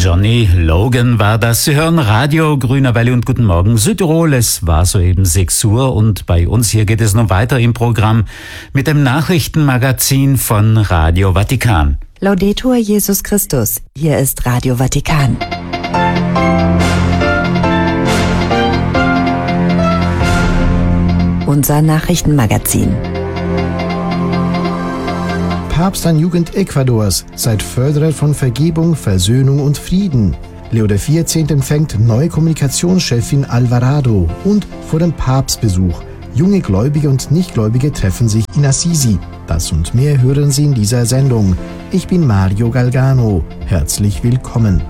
Johnny Logan war das. Sie hören Radio Grüner Welle und guten Morgen Südtirol. Es war soeben 6 Uhr und bei uns hier geht es nun weiter im Programm mit dem Nachrichtenmagazin von Radio Vatikan. Laudetur Jesus Christus. Hier ist Radio Vatikan. Unser Nachrichtenmagazin. Papst an Jugend Ecuadors, seid Förderer von Vergebung, Versöhnung und Frieden. Leo XIV. Empfängt neue Kommunikationschefin Alvarado und vor dem Papstbesuch. Junge Gläubige und Nichtgläubige treffen sich in Assisi. Das und mehr hören Sie in dieser Sendung. Ich bin Mario Galgano. Herzlich willkommen.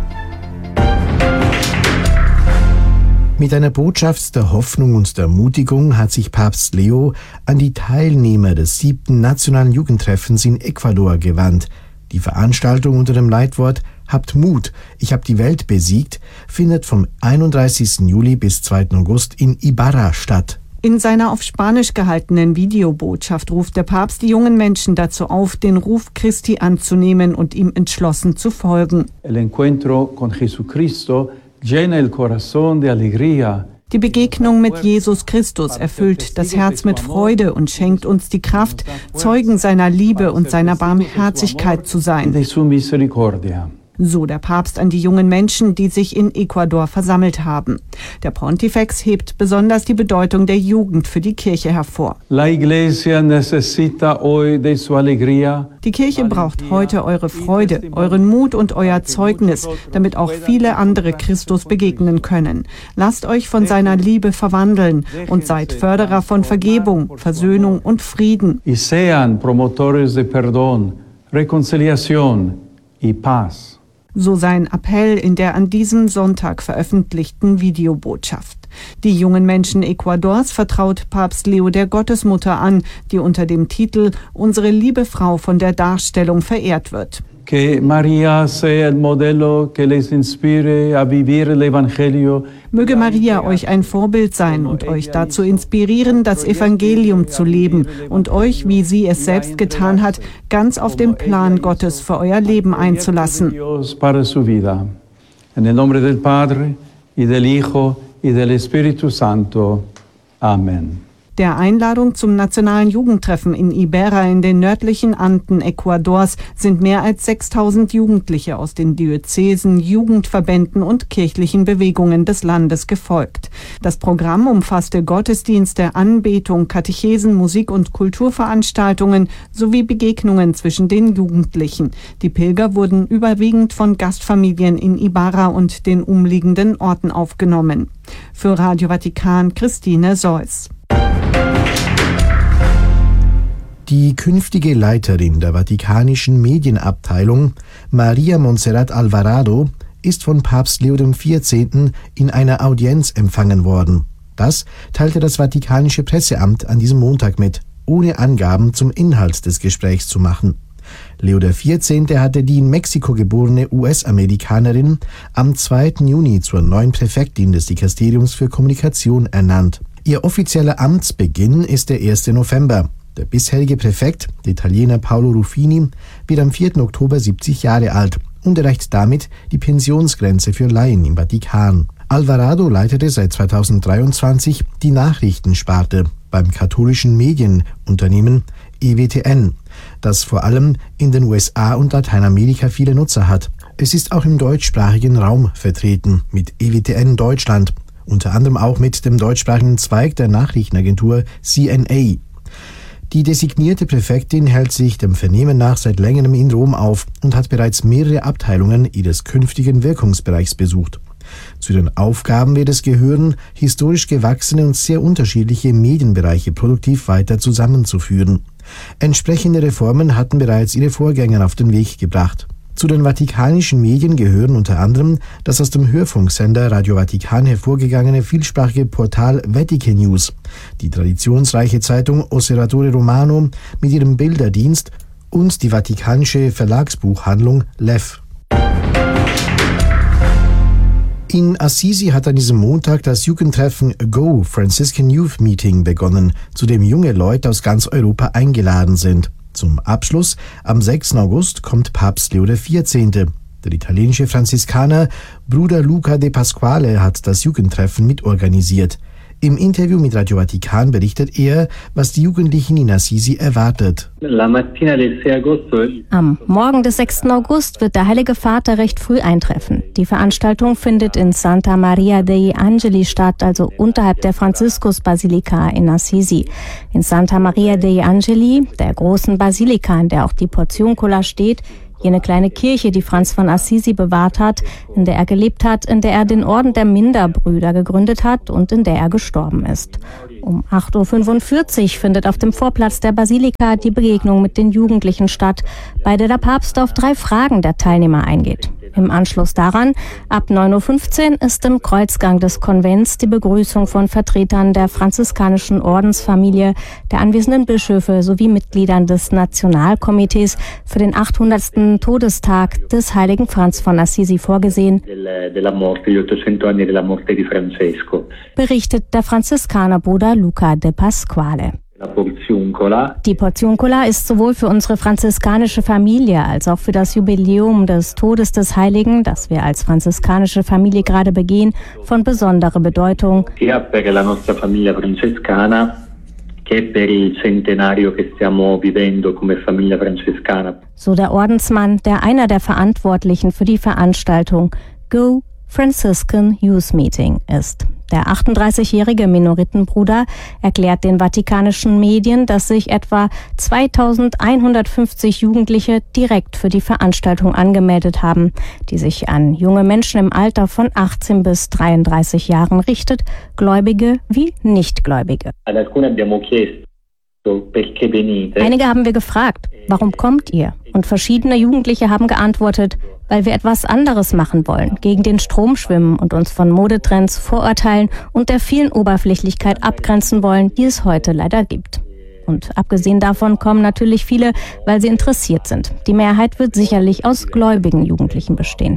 Mit einer Botschaft der Hoffnung und der Ermutigung hat sich Papst Leo an die Teilnehmer des 7. Nationalen Jugendtreffens in Ecuador gewandt. Die Veranstaltung unter dem Leitwort »Habt Mut, ich habe die Welt besiegt« findet vom 31. Juli bis 2. August in Ibarra statt. In seiner auf Spanisch gehaltenen Videobotschaft ruft der Papst die jungen Menschen dazu auf, den Ruf Christi anzunehmen und ihm entschlossen zu folgen. El encuentro con Jesucristo llena el corazón de alegría. Die Begegnung mit Jesus Christus erfüllt das Herz mit Freude und schenkt uns die Kraft, Zeugen seiner Liebe und seiner Barmherzigkeit zu sein. So der Papst an die jungen Menschen, die sich in Ecuador versammelt haben. Der Pontifex hebt besonders die Bedeutung der Jugend für die Kirche hervor. La Iglesia necesita hoy de su alegría. Die Kirche braucht heute eure Freude, euren Mut und euer Zeugnis, damit auch viele andere Christus begegnen können. Lasst euch von seiner Liebe verwandeln und seid Förderer von Vergebung, Versöhnung und Frieden. Y sean promotores de perdón, reconciliación y paz. So sein Appell in der an diesem Sonntag veröffentlichten Videobotschaft. Die jungen Menschen Ecuadors vertraut Papst Leo der Gottesmutter an, die unter dem Titel »Unsere liebe Frau von der Darstellung« verehrt wird. Que María sea el modelo que les inspire a vivir el Evangelio. Möge Maria euch ein Vorbild sein und euch dazu inspirieren, das Evangelium zu leben und euch, wie sie es selbst getan hat, ganz auf den Plan Gottes für euer Leben einzulassen. En el nombre del Padre y del Hijo y del Espíritu Santo. Amen. Der Einladung zum nationalen Jugendtreffen in Ibarra in den nördlichen Anden Ecuadors sind mehr als 6.000 Jugendliche aus den Diözesen, Jugendverbänden und kirchlichen Bewegungen des Landes gefolgt. Das Programm umfasste Gottesdienste, Anbetung, Katechesen, Musik- und Kulturveranstaltungen sowie Begegnungen zwischen den Jugendlichen. Die Pilger wurden überwiegend von Gastfamilien in Ibarra und den umliegenden Orten aufgenommen. Für Radio Vatikan Christine Seuss. Die künftige Leiterin der Vatikanischen Medienabteilung, Maria Montserrat Alvarado, ist von Papst Leo XIV. In einer Audienz empfangen worden. Das teilte das Vatikanische Presseamt an diesem Montag mit, ohne Angaben zum Inhalt des Gesprächs zu machen. Leo XIV. Hatte die in Mexiko geborene US-Amerikanerin am 2. Juni zur neuen Präfektin des Dikasteriums für Kommunikation ernannt. Ihr offizieller Amtsbeginn ist der 1. November. Der bisherige Präfekt, der Italiener Paolo Ruffini, wird am 4. Oktober 70 Jahre alt und erreicht damit die Pensionsgrenze für Laien im Vatikan. Alvarado leitete seit 2023 die Nachrichtensparte beim katholischen Medienunternehmen EWTN, das vor allem in den USA und Lateinamerika viele Nutzer hat. Es ist auch im deutschsprachigen Raum vertreten mit EWTN Deutschland, unter anderem auch mit dem deutschsprachigen Zweig der Nachrichtenagentur CNA. Die designierte Präfektin hält sich dem Vernehmen nach seit längerem in Rom auf und hat bereits mehrere Abteilungen ihres künftigen Wirkungsbereichs besucht. Zu den Aufgaben wird es gehören, historisch gewachsene und sehr unterschiedliche Medienbereiche produktiv weiter zusammenzuführen. Entsprechende Reformen hatten bereits ihre Vorgänger auf den Weg gebracht. Zu den vatikanischen Medien gehören unter anderem das aus dem Hörfunksender Radio Vatikan hervorgegangene vielsprachige Portal Vatican News, die traditionsreiche Zeitung Osservatore Romano mit ihrem Bilderdienst und die vatikanische Verlagsbuchhandlung Lev. In Assisi hat an diesem Montag das Jugendtreffen Go Franciscan Youth Meeting begonnen, zu dem junge Leute aus ganz Europa eingeladen sind. Zum Abschluss am 6. August kommt Papst Leo XIV. Der italienische Franziskaner Bruder Luca de Pasquale hat das Jugendtreffen mitorganisiert. Im Interview mit Radio Vatikan berichtet er, was die Jugendlichen in Assisi erwartet. Am Morgen des 6. August wird der Heilige Vater recht früh eintreffen. Die Veranstaltung findet in Santa Maria degli Angeli statt, also unterhalb der Franziskusbasilika in Assisi. In Santa Maria degli Angeli, der großen Basilika, in der auch die Portiuncula steht, jene kleine Kirche, die Franz von Assisi bewahrt hat, in der er gelebt hat, in der er den Orden der Minderbrüder gegründet hat und in der er gestorben ist. Um 8.45 Uhr findet auf dem Vorplatz der Basilika die Begegnung mit den Jugendlichen statt, bei der der Papst auf 3 Fragen der Teilnehmer eingeht. Im Anschluss daran, ab 9.15 Uhr, ist im Kreuzgang des Konvents die Begrüßung von Vertretern der franziskanischen Ordensfamilie, der anwesenden Bischöfe sowie Mitgliedern des Nationalkomitees für den 800. Todestag des heiligen Franz von Assisi vorgesehen, berichtet der Franziskanerbruder Luca de Pasquale. Die Portiuncula ist sowohl für unsere franziskanische Familie als auch für das Jubiläum des Todes des Heiligen, das wir als franziskanische Familie gerade begehen, von besonderer Bedeutung. So der Ordensmann, der einer der Verantwortlichen für die Veranstaltung Go Franciscan Youth Meeting ist. Der 38-jährige Minoritenbruder erklärt den vatikanischen Medien, dass sich etwa 2150 Jugendliche direkt für die Veranstaltung angemeldet haben, die sich an junge Menschen im Alter von 18 bis 33 Jahren richtet, Gläubige wie Nichtgläubige. Einige haben wir gefragt, warum kommt ihr? Und verschiedene Jugendliche haben geantwortet, weil wir etwas anderes machen wollen, gegen den Strom schwimmen und uns von Modetrends, Vorurteilen und der vielen Oberflächlichkeit abgrenzen wollen, die es heute leider gibt. Und abgesehen davon kommen natürlich viele, weil sie interessiert sind. Die Mehrheit wird sicherlich aus gläubigen Jugendlichen bestehen.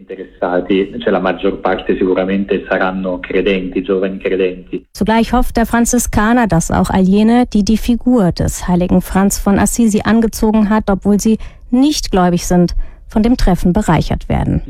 Zugleich hofft der Franziskaner, dass auch all jene, die die Figur des heiligen Franz von Assisi angezogen hat, obwohl sie nicht gläubig sind, von dem Treffen bereichert werden.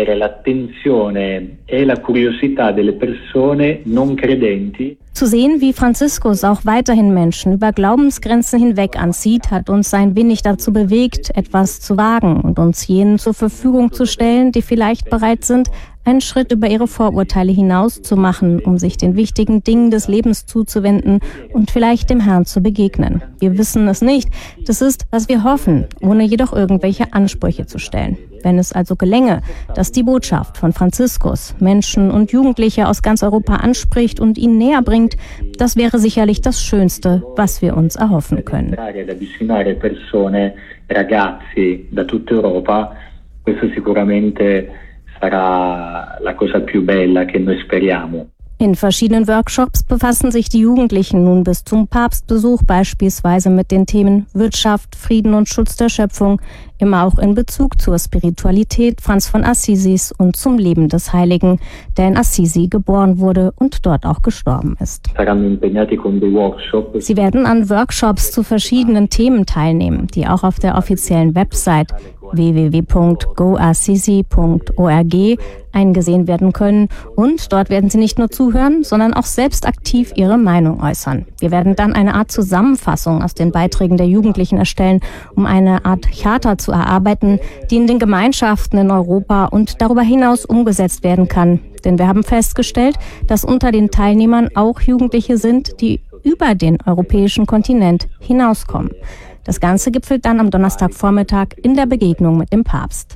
Zu sehen, wie Franziskus auch weiterhin Menschen über Glaubensgrenzen hinweg anzieht, hat uns ein wenig dazu bewegt, etwas zu wagen und uns jenen zur Verfügung zu stellen, die vielleicht bereit sind, einen Schritt über ihre Vorurteile hinaus zu machen, um sich den wichtigen Dingen des Lebens zuzuwenden und vielleicht dem Herrn zu begegnen. Wir wissen es nicht. Das ist, was wir hoffen, ohne jedoch irgendwelche Ansprüche zu stellen. Wenn es also gelänge, dass die Botschaft von Franziskus Menschen und Jugendliche aus ganz Europa anspricht und ihnen näher bringt, das wäre sicherlich das Schönste, was wir uns erhoffen können. In verschiedenen Workshops befassen sich die Jugendlichen nun bis zum Papstbesuch beispielsweise mit den Themen Wirtschaft, Frieden und Schutz der Schöpfung, immer auch in Bezug zur Spiritualität Franz von Assisis und zum Leben des Heiligen, der in Assisi geboren wurde und dort auch gestorben ist. Sie werden an Workshops zu verschiedenen Themen teilnehmen, die auch auf der offiziellen Website www.goassisi.org eingesehen werden können, und dort werden Sie nicht nur zuhören, sondern auch selbst aktiv Ihre Meinung äußern. Wir werden dann eine Art Zusammenfassung aus den Beiträgen der Jugendlichen erstellen, um eine Art Charta zu erarbeiten, die in den Gemeinschaften in Europa und darüber hinaus umgesetzt werden kann. Denn wir haben festgestellt, dass unter den Teilnehmern auch Jugendliche sind, die über den europäischen Kontinent hinauskommen. Das Ganze gipfelt dann am Donnerstagvormittag in der Begegnung mit dem Papst.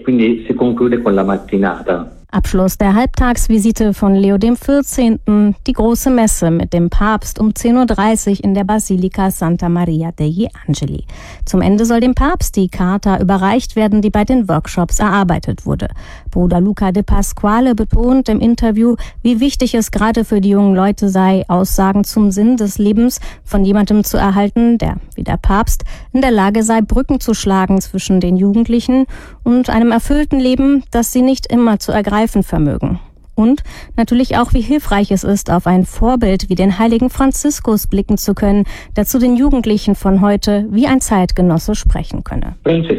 Abschluss der Halbtagsvisite von Leo XIV., die große Messe mit dem Papst um 10.30 Uhr in der Basilika Santa Maria degli Angeli. Zum Ende soll dem Papst die Charta überreicht werden, die bei den Workshops erarbeitet wurde. Bruder Luca de Pasquale betont im Interview, wie wichtig es gerade für die jungen Leute sei, Aussagen zum Sinn des Lebens von jemandem zu erhalten, der, wie der Papst, in der Lage sei, Brücken zu schlagen zwischen den Jugendlichen und einem erfüllten Leben, das sie nicht immer zu ergreifen vermögen. Und natürlich auch, wie hilfreich es ist, auf ein Vorbild wie den heiligen Franziskus blicken zu können, der zu den Jugendlichen von heute wie ein Zeitgenosse sprechen könne.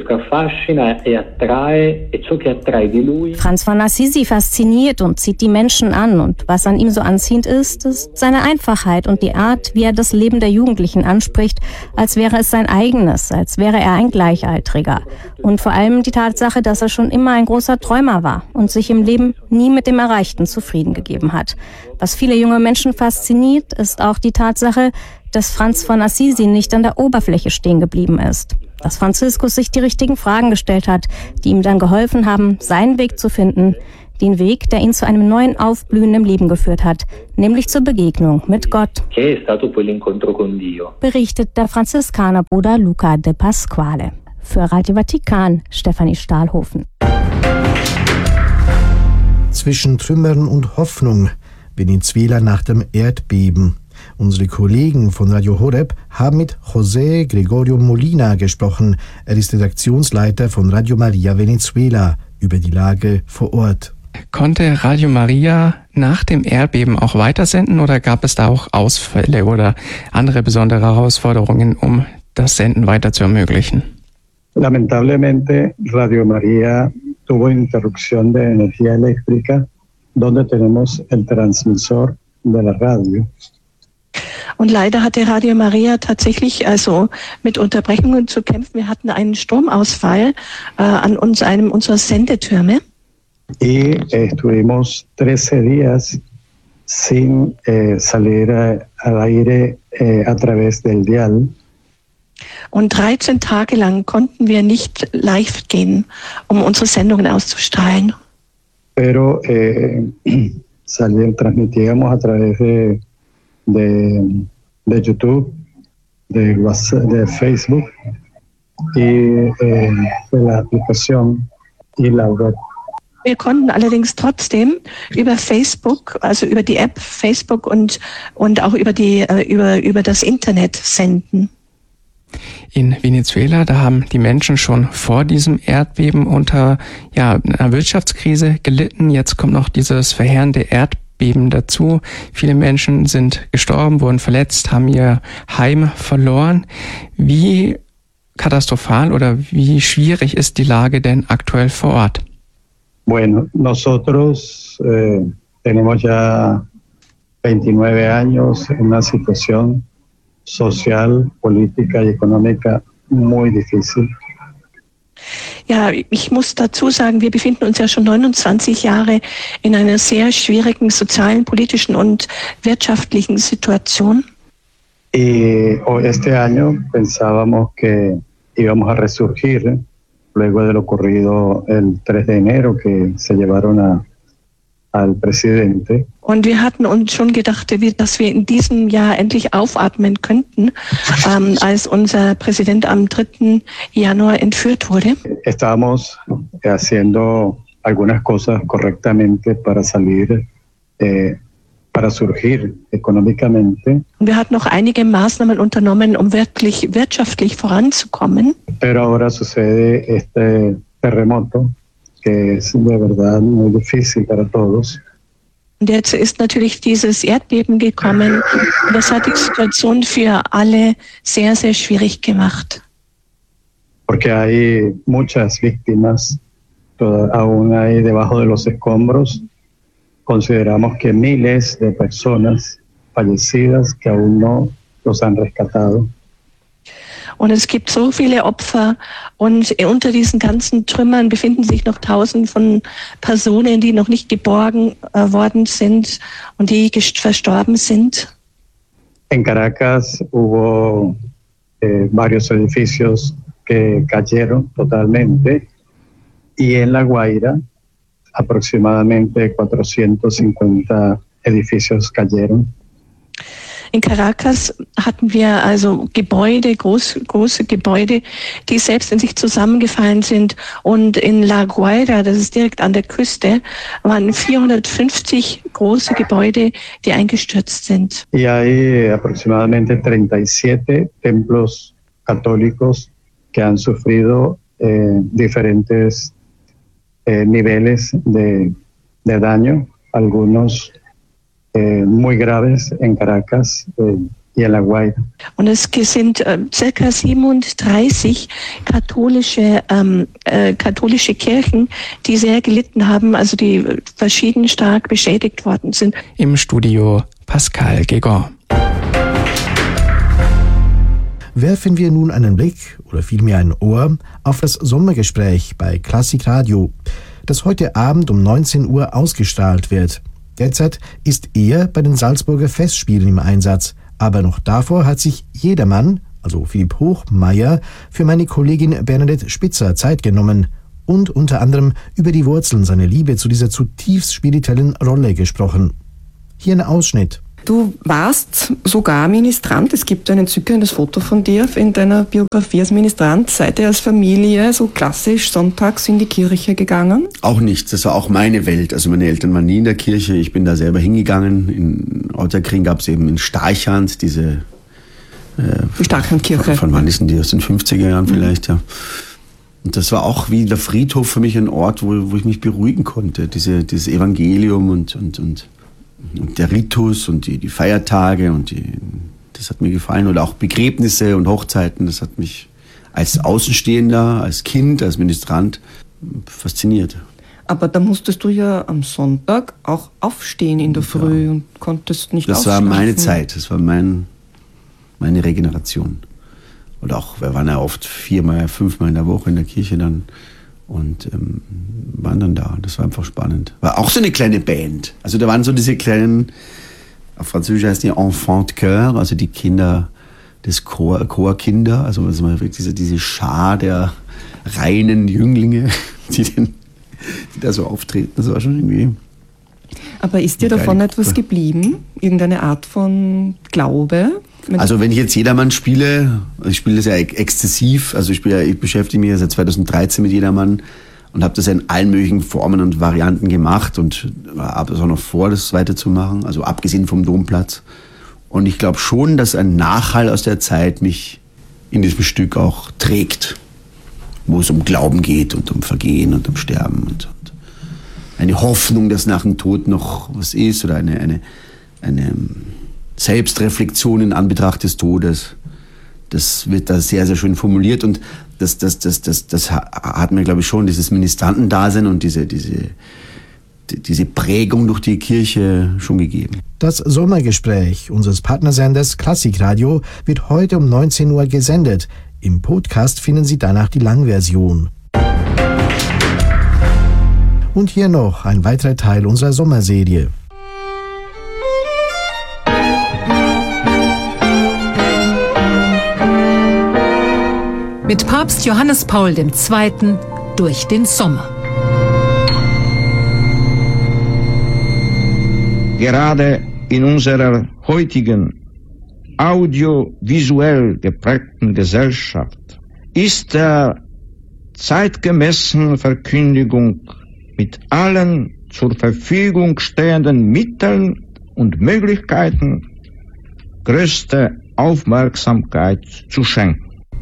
Franz von Assisi fasziniert und zieht die Menschen an. Und was an ihm so anziehend ist, ist seine Einfachheit und die Art, wie er das Leben der Jugendlichen anspricht, als wäre es sein eigenes, als wäre er ein Gleichaltriger. Und vor allem die Tatsache, dass er schon immer ein großer Träumer war und sich im Leben nie mit dem Erreichten zufrieden gegeben hat. Was viele junge Menschen fasziniert, ist auch die Tatsache, dass Franz von Assisi nicht an der Oberfläche stehen geblieben ist. Dass Franziskus sich die richtigen Fragen gestellt hat, die ihm dann geholfen haben, seinen Weg zu finden, den Weg, der ihn zu einem neuen Aufblühen im Leben geführt hat, nämlich zur Begegnung mit Gott. Berichtet der Franziskanerbruder Luca de Pasquale. Für Radio Vatikan, Stefanie Stahlhofen. Zwischen Trümmern und Hoffnung, Venezuela nach dem Erdbeben. Unsere Kollegen von Radio Horeb haben mit José Gregorio Molina gesprochen. Er ist Redaktionsleiter von Radio Maria Venezuela über die Lage vor Ort. Konnte Radio Maria nach dem Erdbeben auch weitersenden oder gab es da auch Ausfälle oder andere besondere Herausforderungen, um das Senden weiter zu ermöglichen? Lamentablemente, Radio Maria tuvo interrupción de energía eléctrica, donde tenemos el transmisor de la radio. Und leider hatte Radio Maria tatsächlich mit Unterbrechungen zu kämpfen. Wir hatten einen Stromausfall an einem unserer Sendetürme. Y estuvimos 13 días sin salir al aire a través del dial. Und 13 Tage lang konnten wir nicht live gehen, um unsere Sendungen auszustrahlen. Pero transmitíamos a través de YouTube, de WhatsApp, de Facebook y de la aplicación y la web. Wir konnten allerdings trotzdem über Facebook, also über die App Facebook und auch über das Internet senden. In Venezuela, da haben die Menschen schon vor diesem Erdbeben unter einer Wirtschaftskrise gelitten. Jetzt kommt noch dieses verheerende Erdbeben dazu. Viele Menschen sind gestorben, wurden verletzt, haben ihr Heim verloren. Wie katastrophal oder wie schwierig ist die Lage denn aktuell vor Ort? Bueno, nosotros tenemos ya 29 años en una situación social, política y económica muy difícil. Ja, ich muss dazu sagen, wir befinden uns ja schon 29 Jahre in einer sehr schwierigen sozialen, politischen und wirtschaftlichen Situation. Y este año pensábamos que íbamos a resurgir luego de lo ocurrido el 3 de enero, que se llevaron al presidente. Und wir hatten uns schon gedacht, dass wir in diesem Jahr endlich aufatmen könnten, als unser Präsident am 3. Januar entführt wurde. Estábamos haciendo algunas cosas correctamente para salir, para surgir económicamente. Und wir hatten noch einige Maßnahmen unternommen, um wirklich wirtschaftlich voranzukommen. Pero ahora sucede este terremoto, que es de verdad muy difícil para todos. Und jetzt ist natürlich dieses Erdbeben gekommen und das hat die Situation für alle sehr, sehr schwierig gemacht. Porque hay muchas víctimas aún ahí debajo de los escombros. Consideramos que miles de personas fallecidas que aún no los han rescatado. Und es gibt so viele Opfer und unter diesen ganzen Trümmern befinden sich noch Tausende von Personen, die noch nicht geborgen worden sind und die verstorben sind. En Caracas hubo varios edificios que cayeron totalmente y en La Guaira aproximadamente 450 edificios cayeron. In Caracas hatten wir also Gebäude, große Gebäude, die selbst in sich zusammengefallen sind. Und in La Guaira, das ist direkt an der Küste, waren 450 große Gebäude, die eingestürzt sind. Y hay aproximadamente 37 templos católicos que han sufrido diferentes niveles de daño. algunos muy graves en Caracas y en La Guaira. Und es sind circa 37 katholische Kirchen, die sehr gelitten haben, also die verschieden stark beschädigt worden sind. Im Studio Pascal Guégan. Werfen wir nun einen Blick oder vielmehr ein Ohr auf das Sommergespräch bei Klassik Radio, das heute Abend um 19 Uhr ausgestrahlt wird. Derzeit ist er bei den Salzburger Festspielen im Einsatz, aber noch davor hat sich jedermann, also Philipp Hochmeier, für meine Kollegin Bernadette Spitzer Zeit genommen und unter anderem über die Wurzeln seiner Liebe zu dieser zutiefst spirituellen Rolle gesprochen. Hier ein Ausschnitt. Du warst sogar Ministrant. Es gibt ein entzückendes Foto von dir in deiner Biografie als Ministrant. Seid ihr als Familie so klassisch sonntags in die Kirche gegangen? Auch nicht. Das war auch meine Welt. Also meine Eltern waren nie in der Kirche. Ich bin da selber hingegangen. In Otterkring gab es eben in Starchand diese Starchandkirche. Von wann ist denn die? Aus den 50er Jahren vielleicht, ja. Und das war auch wie der Friedhof für mich ein Ort, wo ich mich beruhigen konnte. Dieses Evangelium und der Ritus und die Feiertage das hat mir gefallen. Oder auch Begräbnisse und Hochzeiten, das hat mich als Außenstehender, als Kind, als Ministrant fasziniert. Aber da musstest du ja am Sonntag auch aufstehen in der Früh und konntest nicht ausschlafen. Das war meine Zeit, das war meine Regeneration. Oder auch, wir waren ja oft 4-mal, 5-mal in der Woche in der Kirche dann und waren dann da. Das war einfach spannend. War auch so eine kleine Band. Also da waren so diese kleinen, auf Französisch heißt die Enfants de Chœur, also die Kinder des Chorkinder, also diese Schar der reinen Jünglinge, die da so auftreten. Das war schon irgendwie... Aber ist dir davon etwas geblieben? Irgendeine Art von Glaube? Also wenn ich jetzt Jedermann spiele, ich spiele das ja exzessiv, also ich beschäftige mich ja seit 2013 mit Jedermann und habe das ja in allen möglichen Formen und Varianten gemacht und habe es auch noch vor, das weiterzumachen, also abgesehen vom Domplatz. Und ich glaube schon, dass ein Nachhall aus der Zeit mich in diesem Stück auch trägt, wo es um Glauben geht und um Vergehen und um Sterben und eine Hoffnung, dass nach dem Tod noch was ist oder eine Selbstreflexion in Anbetracht des Todes. Das wird da sehr, sehr schön formuliert und das hat mir, glaube ich, schon dieses Ministrantendasein und diese Prägung durch die Kirche schon gegeben. Das Sommergespräch unseres Partnersenders Klassik Radio wird heute um 19 Uhr gesendet. Im Podcast finden Sie danach die Langversion. Und hier noch ein weiterer Teil unserer Sommerserie. Mit Papst Johannes Paul II. Durch den Sommer. Gerade in unserer heutigen audiovisuell geprägten Gesellschaft ist der zeitgemäßen Verkündigung mit allen zur Verfügung stehenden Mitteln und Möglichkeiten größte Aufmerksamkeit zu schenken.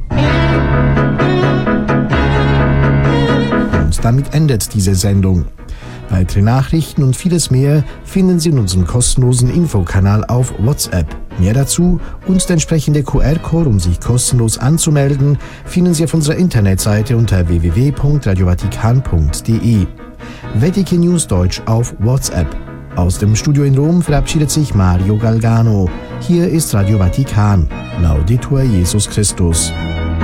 Und damit endet diese Sendung. Weitere Nachrichten und vieles mehr finden Sie in unserem kostenlosen Infokanal auf WhatsApp. Mehr dazu und der entsprechende QR-Code, um sich kostenlos anzumelden, finden Sie auf unserer Internetseite unter www.radiovatikan.de. Vatikan News Deutsch auf WhatsApp. Aus dem Studio in Rom verabschiedet sich Mario Galgano. Hier ist Radio Vatikan. Laudetur Jesus Christus.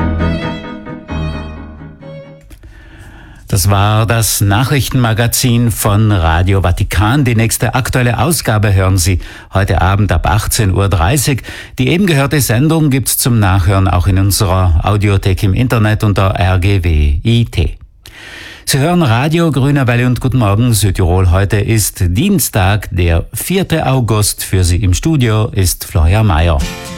Das war das Nachrichtenmagazin von Radio Vatikan. Die nächste aktuelle Ausgabe hören Sie heute Abend ab 18:30 Uhr. Die eben gehörte Sendung gibt's zum Nachhören auch in unserer Audiothek im Internet unter RGW.it. Sie hören Radio Grüner Welle und Guten Morgen Südtirol. Heute ist Dienstag, der 4. August. Für Sie im Studio ist Florian Mayer.